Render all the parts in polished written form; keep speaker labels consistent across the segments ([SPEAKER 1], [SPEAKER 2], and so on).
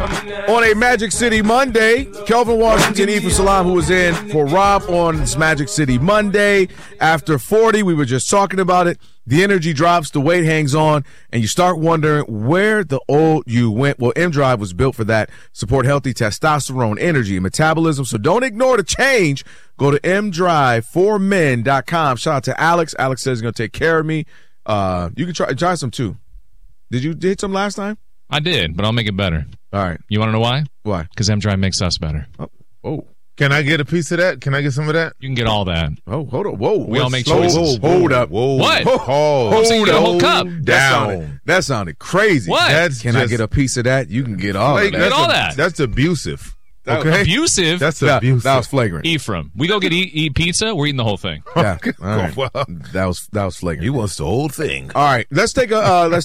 [SPEAKER 1] On a Magic City Monday, Kelvin Washington, Ephraim Salaam, who was in for Rob on this Magic City Monday. After 40, we were just talking about it. The energy drops, the weight hangs on, and you start wondering where the old you went. Well, M-Drive was built for that. Support healthy testosterone, energy, and metabolism. So don't ignore the change. Go to mdriveformen.com. Shout out to Alex. Alex says he's going to take care of me. You can try some too. Did you hit some last time?
[SPEAKER 2] I did, but I'll make it better.
[SPEAKER 1] All right.
[SPEAKER 2] You want to know why?
[SPEAKER 1] Why?
[SPEAKER 2] Because M-Drive makes us better.
[SPEAKER 1] Oh.
[SPEAKER 3] Can I get a piece of that? Can I get some of that?
[SPEAKER 2] You can get all that.
[SPEAKER 1] Oh, hold on. Whoa.
[SPEAKER 2] We all make choices.
[SPEAKER 1] Hold up.
[SPEAKER 3] Whoa.
[SPEAKER 2] What?
[SPEAKER 3] Hold
[SPEAKER 2] saying you get a whole cup.
[SPEAKER 1] That sounded crazy.
[SPEAKER 2] What?
[SPEAKER 1] Can I get a piece of that? You can get all of that.
[SPEAKER 2] Get all that.
[SPEAKER 3] That's abusive.
[SPEAKER 1] Okay.
[SPEAKER 2] Abusive?
[SPEAKER 3] That's abusive.
[SPEAKER 1] That was flagrant.
[SPEAKER 2] Ephraim, we go eat pizza, we're eating the whole thing.
[SPEAKER 1] Yeah. All right.
[SPEAKER 3] Well,
[SPEAKER 1] that was flagrant.
[SPEAKER 3] he wants the whole thing.
[SPEAKER 1] All right. Let's take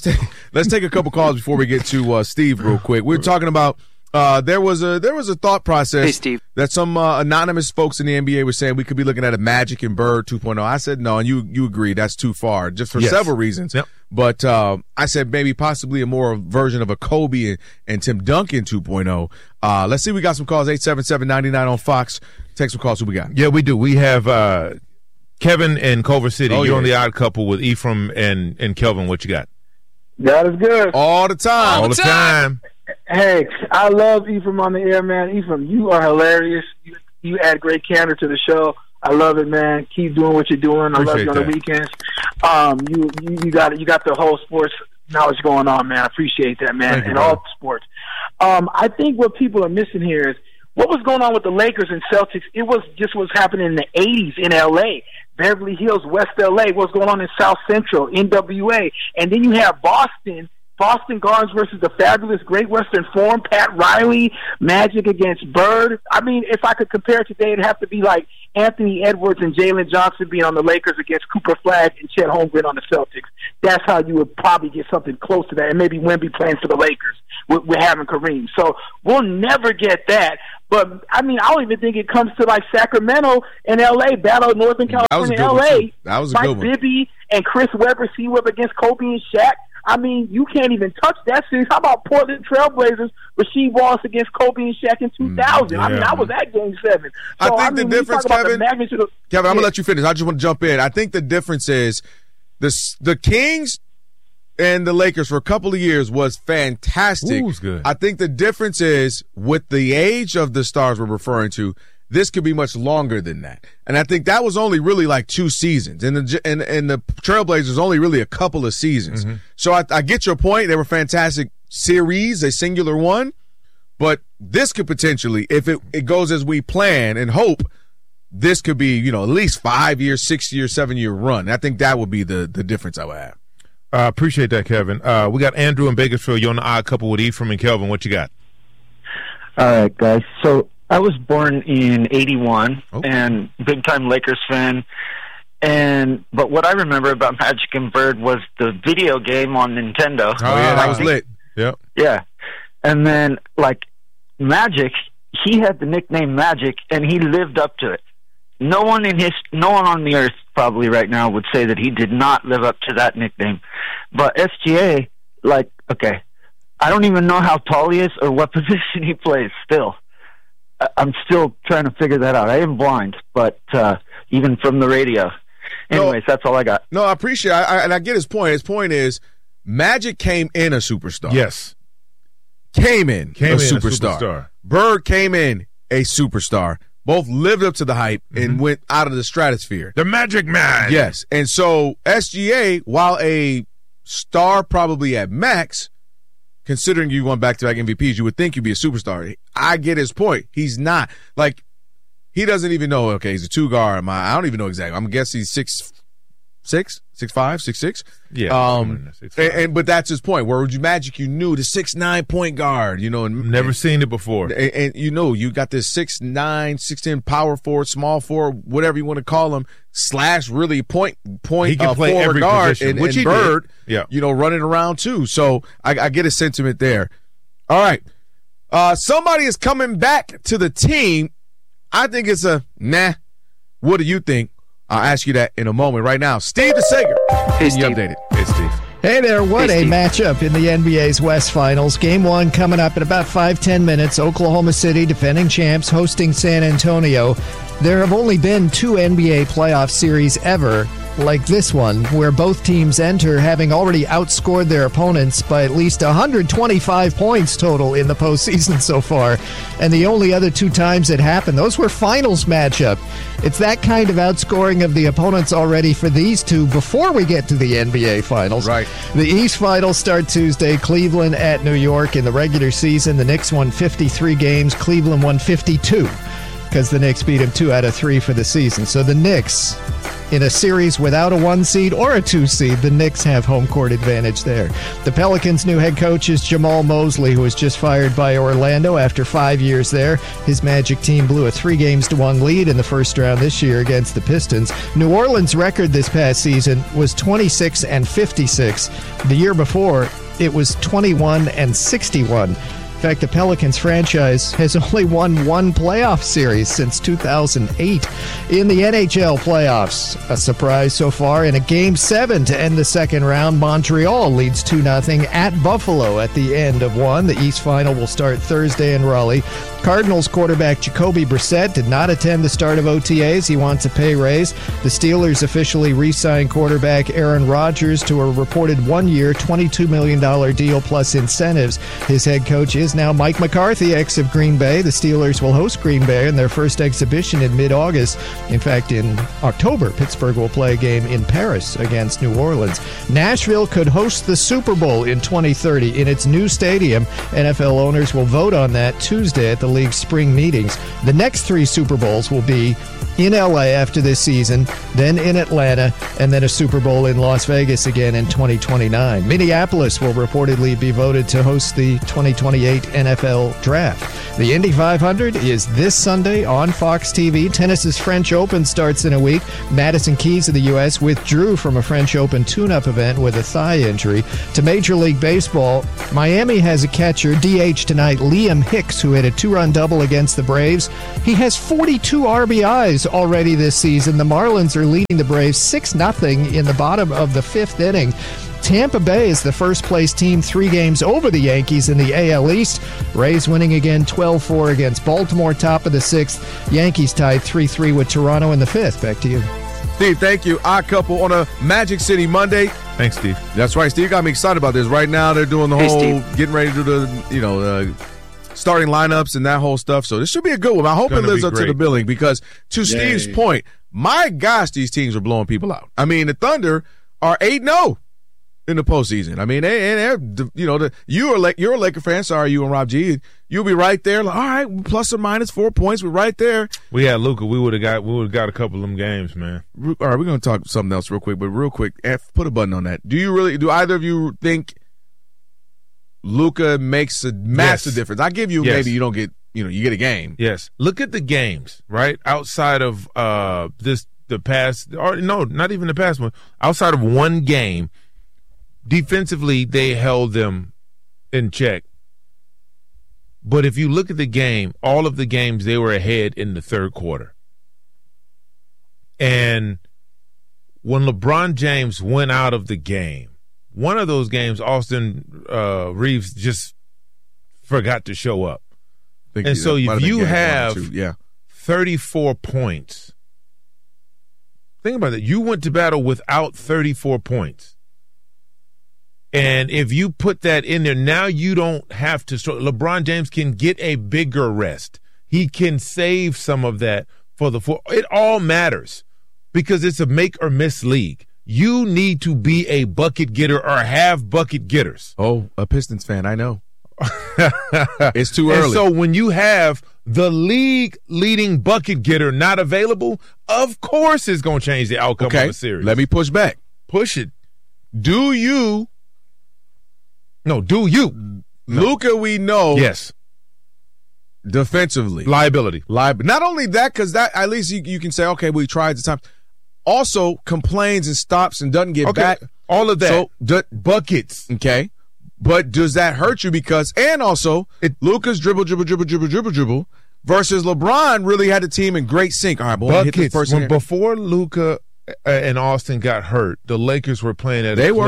[SPEAKER 1] a couple calls before we get to Steve real quick. We're talking about there was a thought process that some anonymous folks in the NBA were saying we could be looking at a Magic and Bird 2.0. I said no, and you agree that's too far, just for several reasons.
[SPEAKER 3] Yep.
[SPEAKER 1] But I said maybe possibly a more version of a Kobe and Tim Duncan 2.0. Let's see. We got some calls. 877-99 on Fox. Take some calls. Who we got?
[SPEAKER 3] Yeah, we do. We have Kevin in Culver City.
[SPEAKER 1] Oh,
[SPEAKER 3] You're
[SPEAKER 1] yeah.
[SPEAKER 3] on the Odd Couple with Ephraim and Kelvin. What you got?
[SPEAKER 4] That is good.
[SPEAKER 1] All the time.
[SPEAKER 3] All the time.
[SPEAKER 4] Hey, I love Ephraim on the air, man. Ephraim, you are hilarious. You add great candor to the show. I love it, man. Keep doing what you're doing. I love you on the weekends. You got the whole sports knowledge going on, man. I appreciate that, man. And all sports. I think what people are missing here is what was going on with the Lakers and Celtics. It was just what's happening in the 80s in L.A., Beverly Hills, West L.A., what's going on in South Central, NWA. And then you have Boston Gardens versus the fabulous Great Western Forum, Pat Riley, Magic against Bird. I mean, if I could compare it today, it'd have to be like Anthony Edwards and Jalen Johnson being on the Lakers against Cooper Flagg and Chet Holmgren on the Celtics. That's how you would probably get something close to that, and maybe Wemby playing for the Lakers with having Kareem. So we'll never get that. But, I mean, I don't even think it comes to, like, Sacramento and L.A., Battle of Northern California, L.A.
[SPEAKER 1] That was a good one.
[SPEAKER 4] Mike Bibby and Chris Webber, C-Web against Kobe and Shaq. I mean, you can't even touch that series. How about Portland Trailblazers, Rasheed Wallace against Kobe and Shaq in 2000?
[SPEAKER 1] Yeah.
[SPEAKER 4] I mean, I was at Game 7.
[SPEAKER 1] So, I think the difference, Kevin, I'm going to let you finish. I just want to jump in. I think the difference is the Kings and the Lakers for a couple of years was fantastic.
[SPEAKER 3] Ooh, good.
[SPEAKER 1] I think the difference is with the age of the stars we're referring to, this could be much longer than that. And I think that was only really like 2 seasons. And the Trailblazers only really a couple of seasons. Mm-hmm. So I get your point. They were fantastic series, a singular one. But this could potentially, if it goes as we plan and hope, this could be, at least 5 year, 6 year, 7 year run. I think that would be the difference I would have.
[SPEAKER 3] Appreciate that, Kevin. We got Andrew in Bakersfield. You're on the Odd Couple with Ephraim and Kelvin. What you got?
[SPEAKER 5] All right, guys. So I was born in 81 and big-time Lakers fan. But what I remember about Magic and Bird was the video game on Nintendo.
[SPEAKER 1] Oh, yeah, that was lit. Yep.
[SPEAKER 5] Yeah. And then, Magic, he had the nickname Magic, and he lived up to it. No one on the earth probably right now would say that he did not live up to that nickname. But SGA, I don't even know how tall he is or what position he plays still. I'm still trying to figure that out. I am blind, but even from the radio. Anyways, that's all I got.
[SPEAKER 1] No, I appreciate it. And I get his point. His point is Magic came in a superstar.
[SPEAKER 3] Yes.
[SPEAKER 1] Came in a superstar. Bird came in a superstar. Both lived up to the hype and went out of the stratosphere.
[SPEAKER 3] The Magic Man.
[SPEAKER 1] Yes. And so SGA, while a star probably at max, considering you won back-to-back MVPs, you would think you'd be a superstar. I get his point. He's not. He doesn't even know, okay, he's a 2-guard. I don't even know exactly. I'm going to guess he's 6'5", 6'6".
[SPEAKER 3] Yeah.
[SPEAKER 1] But that's his point. Where Magic, you knew the 6'9" point guard,
[SPEAKER 3] Never seen it before.
[SPEAKER 1] And you got this 6'9", 6'10" power forward, small forward, whatever you want to call him, / really point
[SPEAKER 3] he can play
[SPEAKER 1] forward
[SPEAKER 3] every
[SPEAKER 1] guard,
[SPEAKER 3] position,
[SPEAKER 1] and Bird, running around too. So I get a sentiment there. All right. Somebody is coming back to the team. I think it's a nah. What do you think? I'll ask you that in a moment. Right now, Steve DeSager.
[SPEAKER 6] Hey,
[SPEAKER 1] You
[SPEAKER 6] Steve.
[SPEAKER 1] updated.
[SPEAKER 3] Hey, Steve.
[SPEAKER 6] Hey there, what a matchup in the NBA's West Finals. Game 1 coming up in about 5-10 minutes. Oklahoma City, defending champs, hosting San Antonio. There have only been 2 NBA playoff series ever like this one, where both teams enter having already outscored their opponents by at least 125 points total in the postseason so far. And the only other 2 times it happened, those were finals matchup. It's that kind of outscoring of the opponents already for these 2 before we get to the NBA Finals.
[SPEAKER 1] Right.
[SPEAKER 6] The East Finals start Tuesday, Cleveland at New York. In the regular season, the Knicks won 53 games, Cleveland won 52. Because the Knicks beat him 2 out of 3 for the season. So the Knicks, in a series without a 1 seed or a 2 seed, the Knicks have home court advantage there. The Pelicans' new head coach is Jamal Mosley, who was just fired by Orlando after 5 years there. His Magic team blew a 3-1 lead in the first round this year against the Pistons. New Orleans' record this past season was 26-56. The year before, it was 21-61. In fact, the Pelicans franchise has only won 1 playoff series since 2008. In the NHL playoffs, a surprise so far in a Game 7 to end the second round. Montreal leads 2-0 at Buffalo at the end of 1. The East Final will start Thursday in Raleigh. Cardinals quarterback Jacoby Brissett did not attend the start of OTAs. He wants a pay raise. The Steelers officially re-signed quarterback Aaron Rodgers to a reported 1-year, $22 million deal plus incentives. His head coach is now Mike McCarthy, ex of Green Bay. The Steelers will host Green Bay in their first exhibition in mid-August. In fact, in October, Pittsburgh will play a game in Paris against New Orleans. Nashville could host the Super Bowl in 2030 in its new stadium. NFL owners will vote on that Tuesday at the league's spring meetings. The next 3 Super Bowls will be in LA after this season, then in Atlanta, and then a Super Bowl in Las Vegas again in 2029. Minneapolis will reportedly be voted to host the 2028 NFL Draft. The Indy 500 is this Sunday on Fox TV. Tennis's French Open starts in a week. Madison Keys of the U.S. withdrew from a French Open tune-up event with a thigh injury. To Major League Baseball, Miami has a catcher, DH tonight, Liam Hicks, who hit a 2-run double against the Braves. He has 42 RBIs already this season. The Marlins are leading the Braves 6-0 in the bottom of the 5th inning. Tampa Bay is the first-place team 3 games over the Yankees in the AL East. Rays winning again 12-4 against Baltimore, top of the 6th. Yankees tied 3-3 with Toronto in the 5th. Back to you.
[SPEAKER 1] Steve, thank you. Odd Couple on a Magic City Monday.
[SPEAKER 3] Thanks, Steve.
[SPEAKER 1] That's right. Steve got me excited about this. Right now, they're doing the whole getting ready to do the, starting lineups and that whole stuff. So this should be a good one. I hope it lives up to the billing because, to Steve's point, my gosh, these teams are blowing people out. I mean, the Thunder are 8-0 in the postseason. I mean, you're a Laker fan. Sorry, you and Rob G. You'll be right there. Like, all right, plus or minus 4 points. We're right there.
[SPEAKER 3] We had Luka. We would have got a couple of them games, man.
[SPEAKER 1] All right, we're going to talk something else real quick. But real quick, put a button on that. Do either of you think Luka makes a massive difference? I give you maybe you don't get you get a game.
[SPEAKER 3] Yes. Look at the games, right? Outside of the past, or no, not even the past one. Outside of one game, defensively they held them in check. But if you look at the game, all of the games they were ahead in the third quarter. And when LeBron James went out of the game, one of those games, Austin Reeves just forgot to show up. And so if you have 34 points, think about it. You went to battle without 34 points. And if you put that in there, now you don't have to. LeBron James can get a bigger rest. He can save some of that for the four. It all matters because it's a make or miss league. You need to be a bucket getter or have bucket getters.
[SPEAKER 1] Oh, a Pistons fan, I know. It's too early.
[SPEAKER 3] And so when you have the league leading bucket getter not available, of course it's going to change the outcome of the series.
[SPEAKER 1] Let me push back.
[SPEAKER 3] Push it.
[SPEAKER 1] Do you? Luka, we know.
[SPEAKER 3] Yes.
[SPEAKER 1] Defensively.
[SPEAKER 3] Liability.
[SPEAKER 1] Not only that, because that at least you can say, okay, we tried the time. Also complains and stops and doesn't get back.
[SPEAKER 3] All of that.
[SPEAKER 1] So
[SPEAKER 3] buckets.
[SPEAKER 1] Okay. But does that hurt you? Because, and also, Luka's dribble versus LeBron really had the team in great sync. All right, boy, hit the first
[SPEAKER 3] before Luka and Austin got hurt, the Lakers were playing at
[SPEAKER 1] a
[SPEAKER 3] clip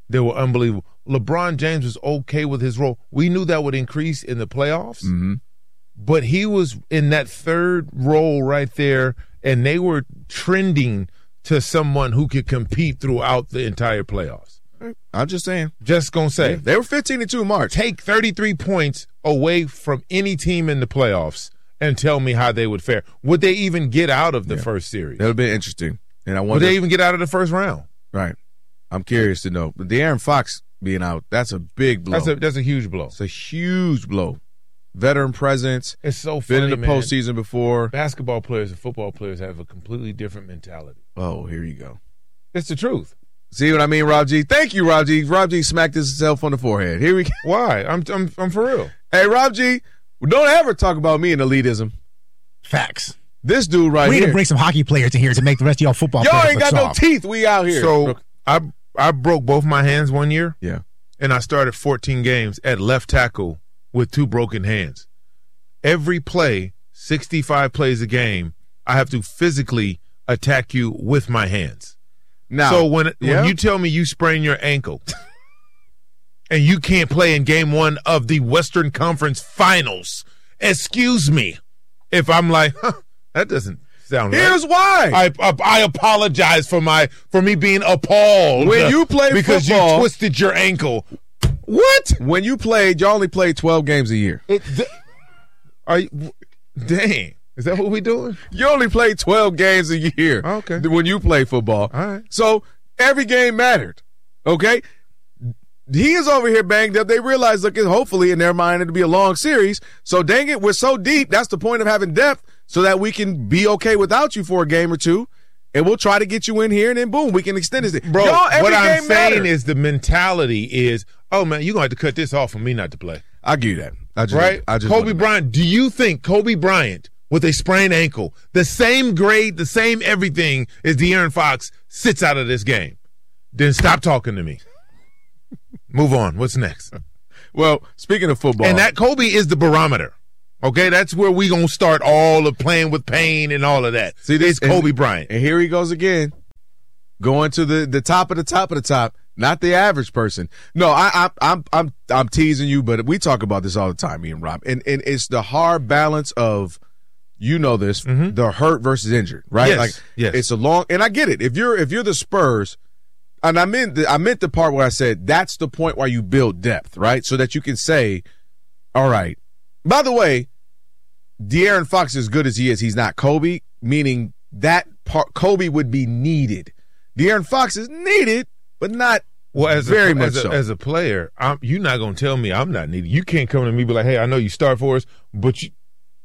[SPEAKER 3] They were unbelievable. LeBron James was okay with his role. We knew that would increase in the playoffs, but he was in that third role right there, and they were trending to someone who could compete throughout the entire playoffs.
[SPEAKER 1] I'm just saying.
[SPEAKER 3] Just going to say.
[SPEAKER 1] Yeah, they were 15-2 in March.
[SPEAKER 3] Take 33 points away from any team in the playoffs and tell me how they would fare. Would they even get out of the first series?
[SPEAKER 1] That'll be interesting. And I wonder,
[SPEAKER 3] would they even get out of the first round?
[SPEAKER 1] Right. I'm curious to know. But De'Aaron Fox being out, that's a big blow.
[SPEAKER 3] That's a huge blow.
[SPEAKER 1] It's a huge blow. Veteran presence.
[SPEAKER 3] It's so funny,
[SPEAKER 1] been in the postseason before.
[SPEAKER 3] Basketball players and football players have a completely different mentality.
[SPEAKER 1] Oh, here you go.
[SPEAKER 3] It's the truth.
[SPEAKER 1] See what I mean, Rob G? Thank you, Rob G. Rob G smacked himself on the forehead. Here we go.
[SPEAKER 3] Why? I'm for real.
[SPEAKER 1] Hey, Rob G, don't ever talk about me in elitism.
[SPEAKER 7] Facts.
[SPEAKER 1] This dude right
[SPEAKER 7] we
[SPEAKER 1] here.
[SPEAKER 7] need to bring some hockey players in here to make the rest of y'all football players
[SPEAKER 1] ain't got
[SPEAKER 7] soft.
[SPEAKER 1] no teeth. We out here.
[SPEAKER 3] So I broke both my hands one year.
[SPEAKER 1] Yeah.
[SPEAKER 3] And I started 14 games at left tackle with 2 broken hands. Every play, 65 plays a game, I have to physically attack you with my hands.
[SPEAKER 1] Now,
[SPEAKER 3] so when you tell me you sprain your ankle and you can't play in game 1 of the Western Conference Finals, excuse me if I'm like, that doesn't sound right.
[SPEAKER 1] Here's why.
[SPEAKER 3] I apologize for me being appalled
[SPEAKER 1] when you play
[SPEAKER 3] because
[SPEAKER 1] football,
[SPEAKER 3] you twisted your ankle. What?
[SPEAKER 1] When you played, you only played 12 games a year.
[SPEAKER 3] Dang. Is that what we doing?
[SPEAKER 1] You only played 12 games a year.
[SPEAKER 3] Okay.
[SPEAKER 1] When you play football.
[SPEAKER 3] All right.
[SPEAKER 1] So every game mattered. Okay? He is over here banged up. They realize, look, hopefully in their mind it'll be a long series. So dang it, we're so deep. That's the point of having depth so that we can be okay without you for a game or two. And we'll try to get you in here, and then boom, we can extend this.
[SPEAKER 3] Bro, what I'm saying is the mentality is, oh, man, you're going to have to cut this off for me not to play.
[SPEAKER 1] I'll give you that.
[SPEAKER 3] Kobe Bryant, do you think Kobe Bryant with a sprained ankle, the same grade, the same everything as De'Aaron Fox, sits out of this game? Then stop talking to me. Move on. What's next?
[SPEAKER 1] Well, speaking of football.
[SPEAKER 3] And that Kobe is the barometer. Okay, that's where we going to start all of playing with pain and all of that. See, this Kobe Bryant.
[SPEAKER 1] And here he goes again, going to the top of the top of the top, not the average person. No, I'm teasing you, but we talk about this all the time, me and Rob. And it's the hard balance of, you know this, the hurt versus injured, right?
[SPEAKER 3] Yes.
[SPEAKER 1] It's a long, and I get it. If you're the Spurs, and I meant the part where I said that's the point where you build depth, right? So that you can say, all right, by the way, De'Aaron Fox, as good as he is, he's not Kobe, meaning that part, Kobe would be needed. De'Aaron Fox is needed, but not very much so.
[SPEAKER 3] As a player, you're not going to tell me I'm not needed. You can't come to me and be like, hey, I know you start for us, but you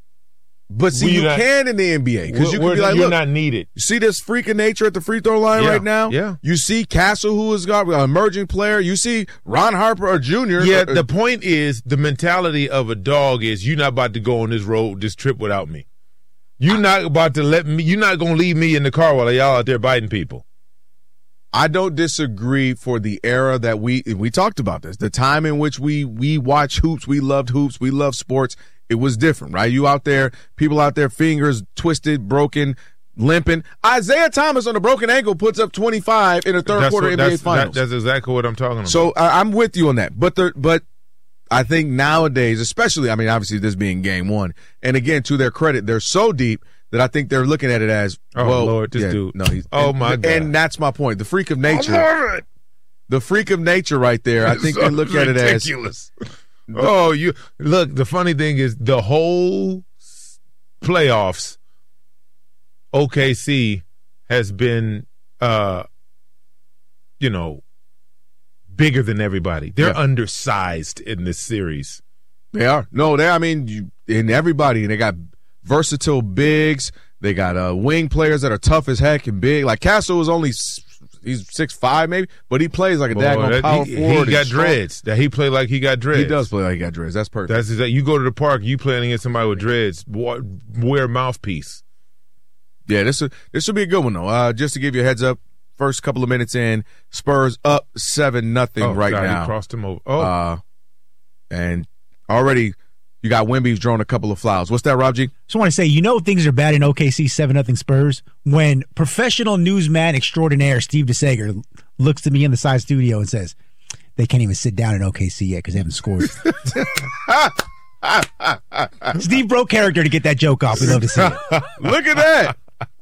[SPEAKER 1] can in the NBA because you can be like,
[SPEAKER 3] you're
[SPEAKER 1] look,
[SPEAKER 3] not needed.
[SPEAKER 1] You see this freak of nature at the free throw line right now?
[SPEAKER 3] Yeah.
[SPEAKER 1] You see Castle, who is an emerging player. You see Ron Harper Jr.
[SPEAKER 3] Yeah, the point is the mentality of a dog is you're not about to go on this trip without me. You're not about to you're not going to leave me in the car while y'all out there biting people.
[SPEAKER 1] I don't disagree for the era that we talked about this. The time in which we watched hoops, we loved sports. It was different, right? You out there, people out there, fingers twisted, broken, limping. Isaiah Thomas on a broken ankle puts up 25 in the third quarter NBA Finals.
[SPEAKER 3] That's exactly what I'm talking about.
[SPEAKER 1] So I'm with you on that. But I think nowadays, especially, I mean, obviously this being game 1, and again, to their credit, they're so deep that I think they're looking at it as,
[SPEAKER 3] Lord, this dude.
[SPEAKER 1] No,
[SPEAKER 3] my God.
[SPEAKER 1] And that's my point. The freak of nature.
[SPEAKER 3] I love it.
[SPEAKER 1] The freak of nature right there. I think they look at it as
[SPEAKER 3] ridiculous. You look. The funny thing is, the whole playoffs, OKC has been, bigger than everybody. They're undersized in this series.
[SPEAKER 1] They are. No, and they got versatile bigs. They got wing players that are tough as heck and big. Like Castle was only. He's 6'5", maybe, but he plays like a daggone power forward.
[SPEAKER 3] He got dreads. That he played like he got dreads.
[SPEAKER 1] He does play like he got dreads. That's perfect.
[SPEAKER 3] That's exactly. You go to the park, you playing against somebody with dreads. Wear a mouthpiece.
[SPEAKER 1] Yeah, this will be a good one though. Just to give you a heads up, first couple of minutes in, Spurs up 7-0 right now.
[SPEAKER 3] He crossed him over.
[SPEAKER 1] And already you got Wemby's drawn a couple of fouls. What's that, Rob G?
[SPEAKER 7] Just want to say, things are bad in OKC 7-0 Spurs when professional newsman extraordinaire Steve DeSager looks to me in the side studio and says, They can't even sit down in OKC yet because they haven't scored. Steve broke character to get that joke off. We love to see it.
[SPEAKER 1] Look at that.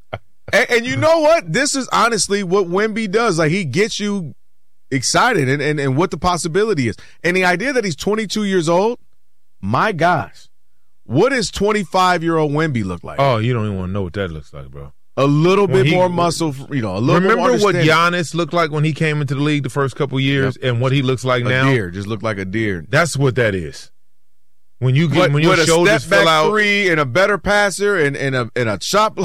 [SPEAKER 1] And you know what? This is honestly what Wemby does. Like, he gets you excited and what the possibility is. And the idea that he's 22 years old, my gosh. What does 25-year-old Wemby look like?
[SPEAKER 3] Oh, you don't even want to know what that looks like, bro.
[SPEAKER 1] A little bit more muscle, a little
[SPEAKER 3] remember
[SPEAKER 1] more
[SPEAKER 3] what Giannis looked like when he came into the league the first couple years, and what he looks like now?
[SPEAKER 1] A deer, just looked like a deer.
[SPEAKER 3] That's what that is. When you get when your shoulders fill out,
[SPEAKER 1] three and a better passer and a shot.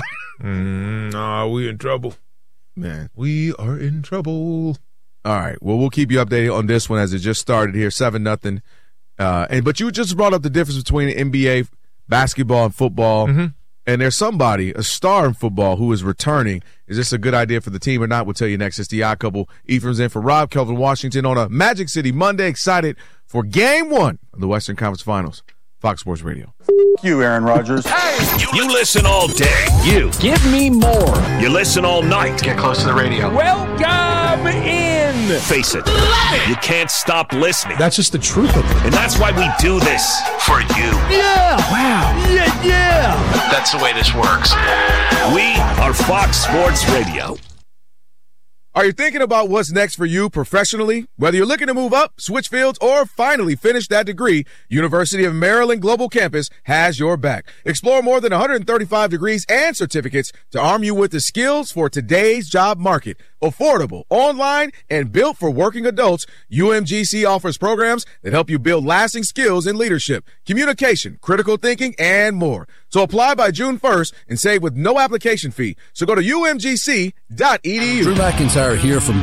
[SPEAKER 3] Nah, we in trouble,
[SPEAKER 1] man.
[SPEAKER 3] We are in trouble.
[SPEAKER 1] All right. Well, we'll keep you updated on this one as it just started here, 7-0. But you just brought up the difference between NBA basketball and football.
[SPEAKER 3] Mm-hmm.
[SPEAKER 1] And there's somebody, a star in football, who is returning. Is this a good idea for the team or not? We'll tell you next. It's the Odd Couple. Ephraim's in for Rob, Kelvin Washington on a Magic City Monday. Excited for Game 1 of the Western Conference Finals. Fox Sports Radio.
[SPEAKER 8] You, Aaron Rodgers.
[SPEAKER 9] Hey! You listen all day. You.
[SPEAKER 10] Give me more.
[SPEAKER 9] You listen all night.
[SPEAKER 8] Get close to the radio.
[SPEAKER 10] Welcome in.
[SPEAKER 9] Face it. You can't stop listening.
[SPEAKER 10] That's just the truth of it.
[SPEAKER 9] And that's why we do this. For you.
[SPEAKER 10] Yeah. Wow. Yeah.
[SPEAKER 8] That's the way this works.
[SPEAKER 9] We are Fox Sports Radio.
[SPEAKER 1] Are you thinking about what's next for you professionally? Whether you're looking to move up, switch fields, or finally finish that degree, University of Maryland Global Campus has your back. Explore more than 135 degrees and certificates to arm you with the skills for today's job market. Affordable, online, and built for working adults, UMGC offers programs that help you build lasting skills in leadership, communication, critical thinking, and more. So apply by June 1st and save with no application fee. So go to umgc.edu.
[SPEAKER 11] Drew McIntyre here from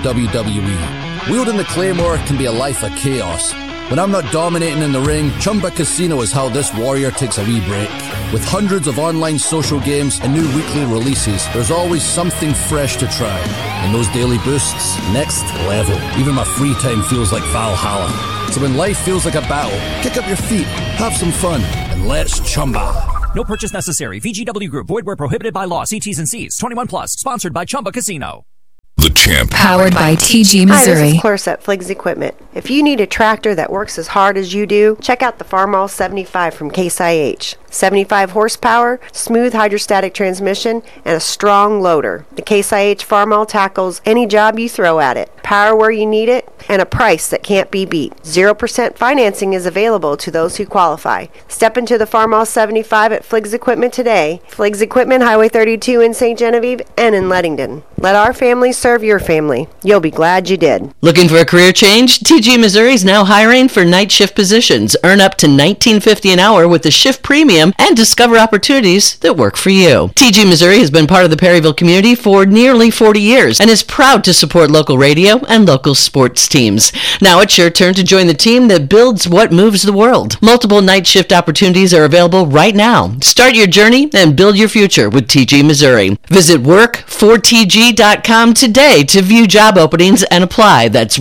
[SPEAKER 11] WWE. Wielding the Claymore can be a life of chaos. When I'm not dominating in the ring, Chumba Casino is how this warrior takes a wee break. With hundreds of online social games and new weekly releases, there's always something fresh to try. And those daily boosts, next level. Even my free time feels like Valhalla. So when life feels like a battle, kick up your feet, have some fun, and let's Chumba.
[SPEAKER 12] No purchase necessary. VGW Group. Void where prohibited by law. See T's and C's. 21 plus. Sponsored by Chumba Casino.
[SPEAKER 13] The Champ.
[SPEAKER 14] Powered by TG Missouri.
[SPEAKER 15] Hi, this is Clarissa at Fliggs Equipment. If you need a tractor that works as hard as you do, check out the Farmall 75 from Case IH. 75 horsepower, smooth hydrostatic transmission, and a strong loader. The Case IH Farmall tackles any job you throw at it. Power where you need it, and a price that can't be beat. 0% financing is available to those who qualify. Step into the Farmall 75 at Fliggs Equipment today. Fliggs Equipment, Highway 32 in St. Genevieve and in Leadington. Let our family serve your family. You'll be glad you did.
[SPEAKER 16] Looking for a career change? TG Missouri is now hiring for night shift positions. Earn up to $19.50 an hour with the shift premium and discover opportunities that work for you. TG Missouri has been part of the Perryville community for nearly 40 years and is proud to support local radio and local sports teams. Now it's your turn to join the team that builds what moves the world. Multiple night shift opportunities are available right now. Start your journey and build your future with TG Missouri. Visit work4tg.com today to view job openings and apply. That's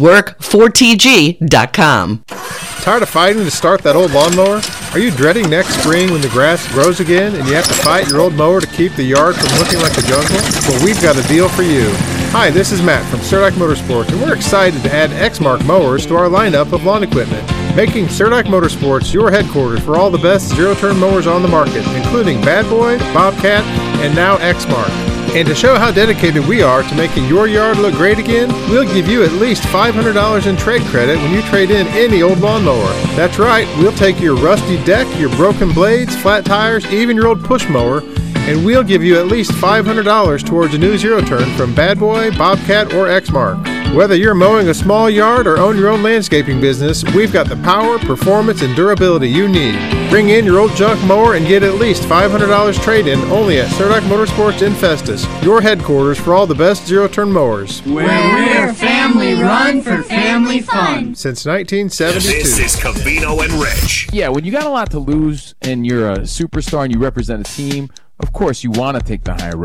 [SPEAKER 16] work4tg.com.
[SPEAKER 17] Tired of fighting to start that old lawnmower? Are you dreading next spring when the grass grows again and you have to fight your old mower to keep the yard from looking like a jungle? Well, we've got a deal for you. Hi, this is Matt from Cerdak Motorsports, and we're excited to add Exmark mowers to our lineup of lawn equipment, making Cerdak Motorsports your headquarters for all the best zero-turn mowers on the market, including Bad Boy, Bobcat, and now Exmark. And to show how dedicated we are to making your yard look great again, we'll give you at least $500 in trade credit when you trade in any old lawnmower. That's right, we'll take your rusty deck, your broken blades, flat tires, even your old push mower, and we'll give you at least $500 towards a new zero-turn from Bad Boy, Bobcat, or Exmark. Whether you're mowing a small yard or own your own landscaping business, we've got the power, performance, and durability you need. Bring in your old junk mower and get at least $500 trade-in only at Cerdak Motorsports in Festus, your headquarters for all the best zero-turn mowers.
[SPEAKER 18] Where we're family run for family fun.
[SPEAKER 17] Since 1972.
[SPEAKER 9] This is Covino and Rich.
[SPEAKER 19] Yeah, when you got a lot to lose and you're a superstar and you represent a team, of course you want to take the high road.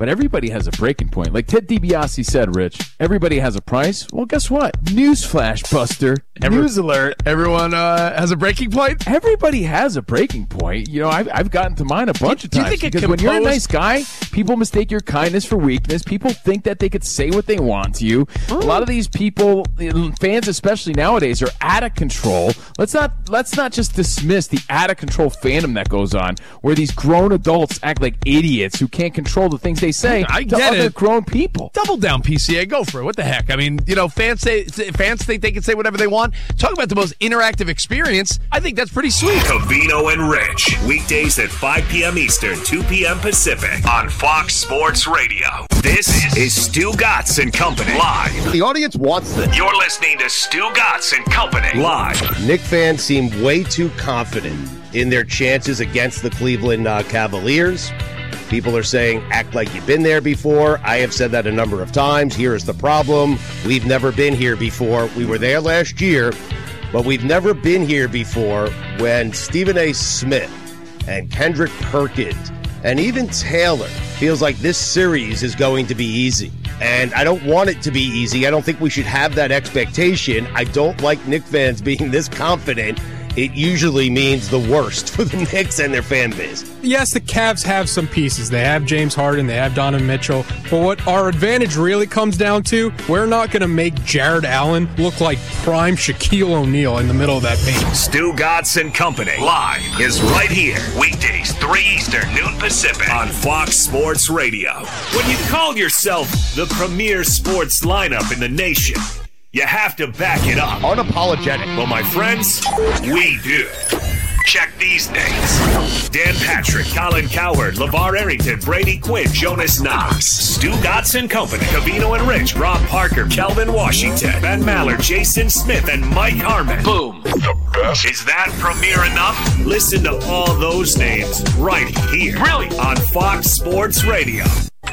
[SPEAKER 13] but everybody has a breaking point. Like Ted DiBiase said, Rich, everybody has a price. Well, guess what? Newsflash, Buster. News alert.
[SPEAKER 14] Everyone has a breaking point?
[SPEAKER 13] Everybody has a breaking point. You know, I've gotten to mine a bunch of times.
[SPEAKER 14] Do you think
[SPEAKER 13] because when you're a nice guy, people mistake your kindness for weakness. People think that they could say what they want to you. A lot of these people, fans especially nowadays, are out of control. Let's not just dismiss the out of control fandom that goes on, where these grown adults act like idiots who can't control the things they say to other grown people.
[SPEAKER 14] Double down, PCA. Go for it. What the heck? I mean, you know, fans think they can say whatever they want. Talk about the most interactive experience. I think that's pretty sweet.
[SPEAKER 9] Covino and Rich. Weekdays at 5 p.m. Eastern, 2 p.m. Pacific on Fox Sports Radio. This is Stu Gatz and Company live.
[SPEAKER 19] The audience wants this.
[SPEAKER 9] You're listening to Stu Gatz and Company live.
[SPEAKER 19] Knicks fans seem way too confident in their chances against the Cleveland Cavaliers. People are saying, act like you've been there before. I have said that a number of times. Here is the problem. We've never been here before. We were there last year, but we've never been here before when Stephen A. Smith and Kendrick Perkins and even Taylor feels like this series is going to be easy. And I don't want it to be easy. I don't think we should have that expectation. I don't like Knicks fans being this confident. It usually means the worst for the Knicks and their fan base.
[SPEAKER 20] Yes, the Cavs have some pieces. They have James Harden, they have Donovan Mitchell. But what our advantage really comes down to, we're not going to make Jared Allen look like prime Shaquille O'Neal in the middle of that paint.
[SPEAKER 9] Stu Gatz and Company live is right here. Weekdays, 3 Eastern, noon Pacific on Fox Sports Radio. When you call yourself the premier sports lineup in the nation, you have to back it up.
[SPEAKER 19] Unapologetic.
[SPEAKER 9] Well, my friends, we do. Check these names. Dan Patrick, Colin Cowherd, LeVar Arrington, Brady Quinn, Jonas Knox, Stu Gatz and Company, Covino and Rich, Rob Parker, Kelvin Washington, Ben Maller, Jason Smith, and Mike Harmon. Boom. The best. Is that premiere enough? Listen to all those names right here. Really? On Fox Sports Radio.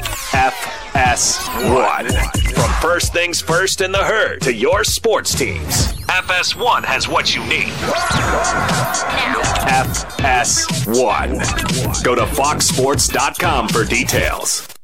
[SPEAKER 9] FS1. From First Things First in the Herd to your sports teams, FS1 has what you need. FS1. Go to foxsports.com for details.